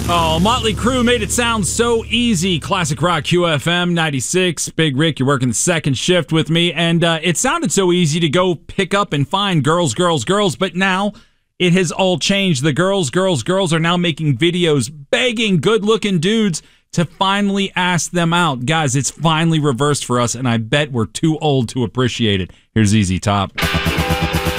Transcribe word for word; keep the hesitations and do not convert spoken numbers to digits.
Oh, Motley Crue made it sound so easy. Classic Rock Q F M ninety-six. Big Rick, you're working the second shift with me, and uh, it sounded so easy to go pick up and find girls, girls, girls, but now it has all changed. The girls, girls, girls are now making videos begging good-looking dudes to finally ask them out. Guys, it's finally reversed for us, and I bet we're too old to appreciate it. Here's Z Z Top.